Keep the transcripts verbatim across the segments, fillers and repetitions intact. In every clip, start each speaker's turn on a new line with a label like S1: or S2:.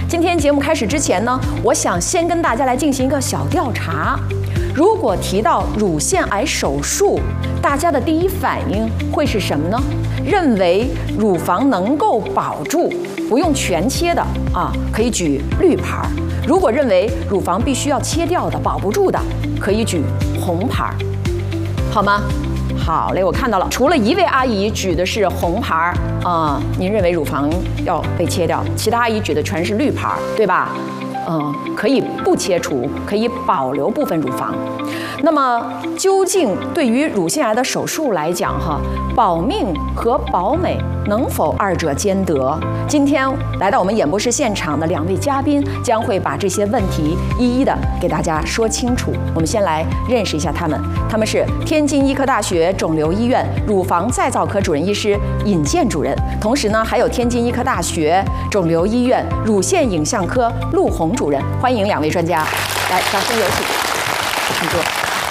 S1: 今天节目开始之前呢，我想先跟大家来进行一个小调查。如果提到乳腺癌手术，大家的第一反应会是什么呢？认为乳房能够保住，不用全切的啊，可以举绿牌；如果认为乳房必须要切掉的、保不住的，可以举红牌，好吗？好嘞，我看到了，除了一位阿姨举的是红牌儿啊，您认为乳房要被切掉，其他阿姨举的全是绿牌儿，对吧？嗯，可以不切除，可以保留部分乳房。那么，究竟对于乳腺癌的手术来讲，哈，保命和保美能否二者兼得？今天来到我们演播室现场的两位嘉宾将会把这些问题一一的给大家说清楚。我们先来认识一下他们，他们是天津医科大学肿瘤医院乳房再造科主任医师尹健主任，同时呢还有天津医科大学肿瘤医院乳腺影像科陆红主任。欢迎两位专家，来，掌声有请。请坐。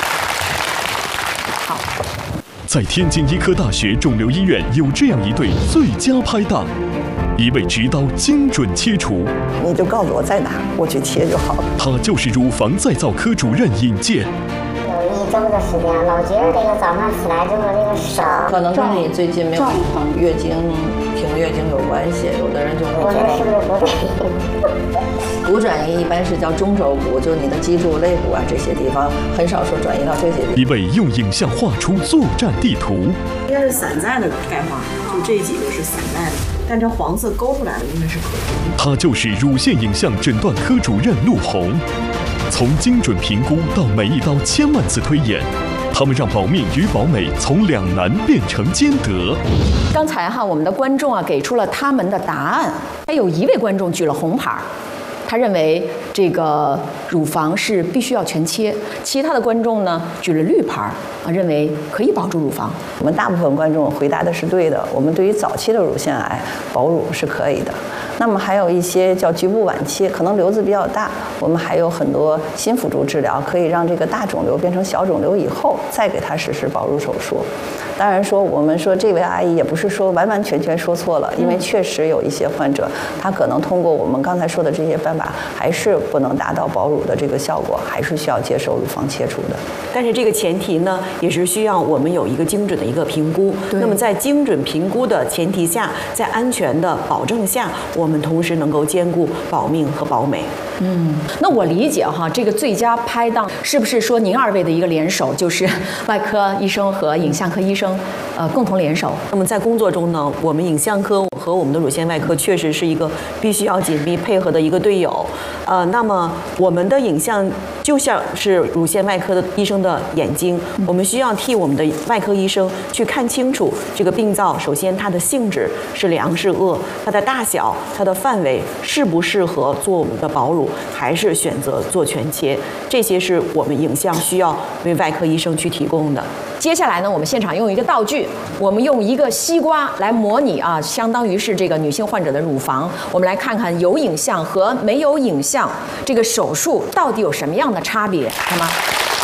S1: 好，
S2: 在天津医科大学肿瘤医院有这样一对最佳拍档，一位执刀精准切除，
S3: 你就告诉我在哪，我去切就好了。
S2: 他就是乳房再造科主任尹健。
S4: 有一周的时间，老觉得这个早上起来之后，这个手
S5: 可能跟你最近没有月经停月经有关系，有的人就会觉得
S4: 是不是不对？
S5: 骨转移一般是叫中轴骨，就你的脊柱、肋骨啊这些地方，很少说转移到这些地方。
S2: 一位用影像画出作战地图，
S6: 应该是散在的钙化，就这几个是散在的，但这黄色勾出来的应该是可疑。
S2: 他就是乳腺影像诊断科主任陆红。从精准评估到每一刀千万次推演，他们让保命与保美从两难变成兼得。
S1: 刚才哈，我们的观众啊给出了他们的答案，还有一位观众举了红牌，他认为这个乳房是必须要全切；其他的观众呢举了绿牌，啊，认为可以保住乳房。
S3: 我们大部分观众回答的是对的，我们对于早期的乳腺癌保乳是可以的。那么还有一些叫局部晚期，可能瘤子比较大，我们还有很多新辅助治疗，可以让这个大肿瘤变成小肿瘤以后，再给它实施保乳手术。当然说，我们说这位阿姨也不是说完完全全说错了，因为确实有一些患者，他可能通过我们刚才说的这些办法，还是不能达到保乳的这个效果，还是需要接受乳房切除的。
S6: 但是这个前提呢，也是需要我们有一个精准的一个评估。那么在精准评估的前提下，在安全的保证下，我们同时能够兼顾保命和保美。
S1: 嗯，那我理解哈，这个最佳拍档是不是说您二位的一个联手，就是外科医生和影像科医生，呃，共同联手？
S6: 那么在工作中呢，我们影像科和我们的乳腺外科确实是一个必须要紧密配合的一个队友。呃，那么我们的影像就像是乳腺外科的医生的眼睛，我们需要替我们的外科医生去看清楚这个病灶，首先它的性质是良是恶，它的大小、它的范围适不适合做我们的保乳，还是选择做全切，这些是我们影像需要为外科医生去提供的。
S1: 接下来呢，我们现场用一个道具，我们用一个西瓜来模拟啊，相当于是这个女性患者的乳房。我们来看看有影像和没有影像这个手术到底有什么样的差别，好吗？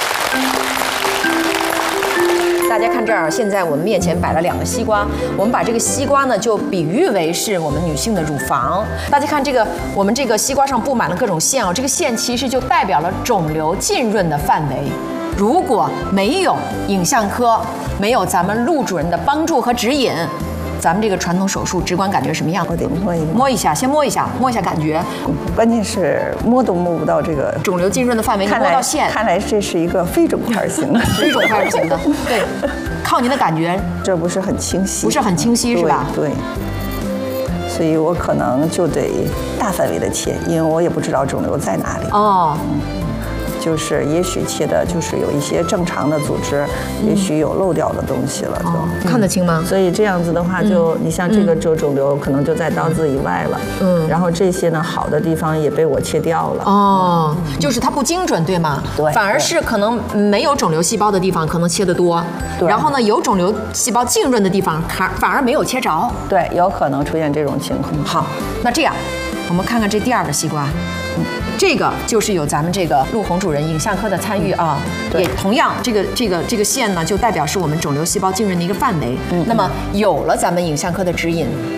S1: 大家看这儿，现在我们面前摆了两个西瓜，我们把这个西瓜呢就比喻为是我们女性的乳房。大家看这个，我们这个西瓜上布满了各种线哦，这个线其实就代表了肿瘤浸润的范围。如果没有影像科，没有咱们陆主任的帮助和指引，咱们这个传统手术直观感觉什么样？
S3: 我得摸一摸，
S1: 摸一下，先摸一下，摸一下感觉。
S3: 关键是摸都摸不到这个
S1: 肿瘤浸润的范围，你摸到线。
S3: 看来这是一个非肿块型的，
S1: 非肿块型的，对，靠您的感觉，
S3: 这不是很清晰，
S1: 不是很清晰是吧？
S3: 对。对，所以我可能就得大范围的切，因为我也不知道肿瘤在哪里。
S1: 哦。
S3: 就是也许切的就是有一些正常的组织，嗯、也许有漏掉的东西了，就、哦、
S1: 看得清吗？
S3: 所以这样子的话就，就、嗯、你像这个肿肿瘤可能就在刀子以外了，嗯，然后这些呢好的地方也被我切掉了。
S1: 哦，嗯、就是它不精准，对吗？
S3: 对，
S1: 反而是可能没有肿瘤细胞的地方可能切得多，
S3: 对，
S1: 然后呢有肿瘤细胞浸润的地方，反反而没有切着。
S3: 对，有可能出现这种情况。
S1: 好，那这样，我们看看这第二个西瓜。嗯，这个就是有咱们这个陆红主任影像科的参与啊，嗯、也同样这个这个这个线呢，就代表是我们肿瘤细胞浸润的一个范围。嗯，那么有了咱们影像科的指引，这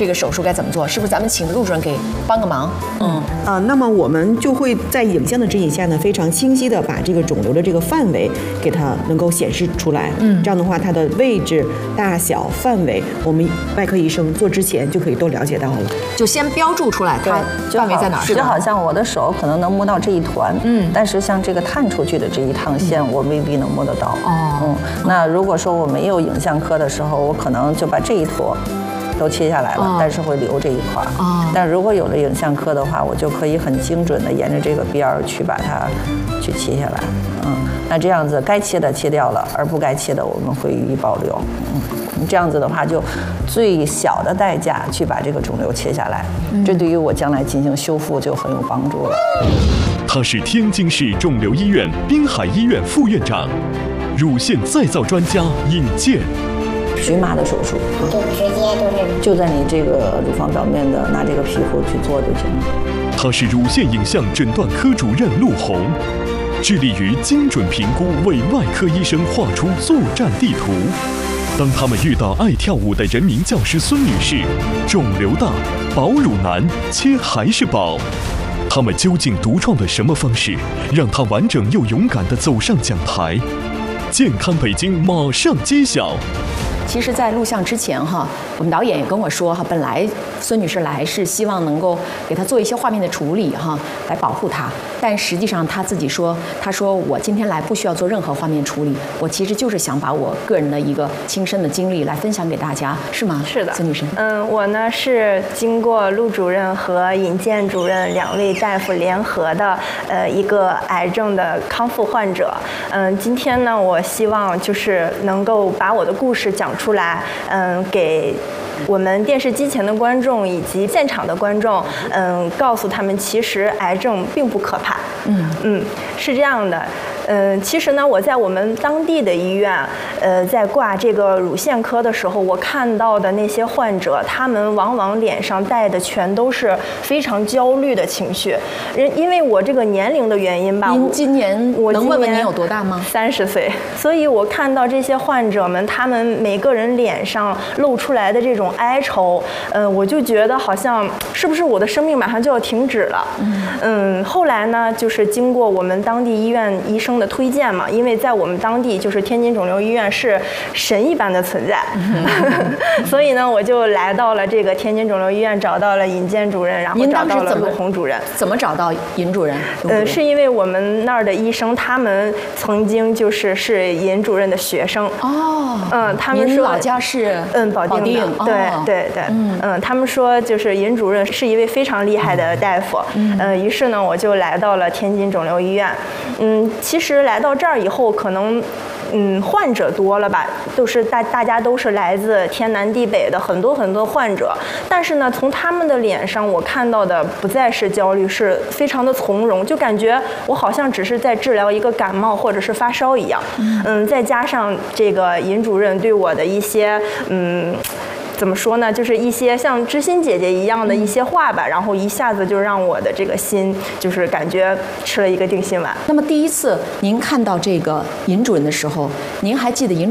S1: 这个手术该怎么做？是不是咱们请陆主任给帮个忙？嗯
S6: 啊、那么我们就会在影像的指引下呢，非常清晰的把这个肿瘤的这个范围给它能够显示出来。嗯，这样的话，它的位置、大小、范围，我们外科医生做之前就可以都了解到了。
S1: 就先标注出来它范围在哪儿，
S3: 就好像我的手可能能摸到这一团，嗯，但是像这个探出去的这一趟线，我未必能摸得到。哦，嗯，那如果说我没有影像科的时候，我可能就把这一坨都切下来了，哦、但是会留这一块。哦，但如果有了影像科的话，我就可以很精准的沿着这个边儿去把它去切下来。嗯，那这样子该切的切掉了，而不该切的我们会予以保留。嗯，这样子的话就最小的代价去把这个肿瘤切下来，嗯、这对于我将来进行修复就很有帮助了。
S2: 他是天津市肿瘤医院滨海医院副院长，乳腺再造专家尹健。
S3: 荨麻的手术，
S4: 就直接就是
S3: 就在你这个乳房表面的拿这个皮肤去做就行了。
S2: 他是乳腺影像诊断科主任陆红，致力于精准评估，为外科医生画出作战地图。当他们遇到爱跳舞的人民教师孙女士，肿瘤大，保乳难，切还是保？他们究竟独创了什么方式，让她完整又勇敢地走上讲台？健康北京马上揭晓。
S1: 其实，在录像之前哈，我们导演也跟我说哈，本来孙女士来是希望能够给她做一些画面的处理哈，来保护她。但实际上她自己说，她说我今天来不需要做任何画面处理，我其实就是想把我个人的一个亲身的经历来分享给大家，是吗？
S7: 是的，
S1: 孙女士。
S7: 嗯，我呢是经过陆主任和尹健主任两位大夫联合的呃一个癌症的康复患者。嗯，今天呢，我希望就是能够把我的故事讲出来，嗯，给我们电视机前的观众以及现场的观众，嗯，告诉他们其实癌症并不可怕。嗯嗯，是这样的。嗯，其实呢，我在我们当地的医院，呃，在挂这个乳腺科的时候，我看到的那些患者，他们往往脸上带的全都是非常焦虑的情绪。人因为我这个年龄的原因吧，
S1: 您今年
S7: 我
S1: 能问问您有多大吗？
S7: 三十岁。所以我看到这些患者们，他们每个人脸上露出来的这种哀愁，嗯、呃，我就觉得好像是不是我的生命马上就要停止了。嗯，嗯后来呢，就是经过我们当地医院医生的推荐嘛，因为在我们当地就是天津肿瘤医院是神一般的存在，所以呢，我就来到了这个天津肿瘤医院，找到了尹健主任，然后找到了陆红主任。
S1: 怎么找到尹主任？
S7: 呃，是因为我们那儿的医生他们曾经就是是尹主任的学生。哦，嗯，他们说
S1: 您老家是
S7: 嗯保定的，定哦、对对对，嗯嗯，他们说就是尹主任是一位非常厉害的大夫。嗯，呃，于是呢，我就来到了天津肿瘤医院。嗯，其实来到这儿以后，可能，嗯，患者多了吧，都是大大家都是来自天南地北的很多很多患者，但是呢，从他们的脸上，我看到的不再是焦虑，是非常的从容，就感觉我好像只是在治疗一个感冒或者是发烧一样。嗯，再加上这个尹主任对我的一些，嗯。怎么说呢？就是一些像知心姐姐一样的一些话吧，然后一下子就让我的这个心就是感觉吃了一个定心丸。
S1: 那么第一次您看到这个尹主任的时候，您还记得尹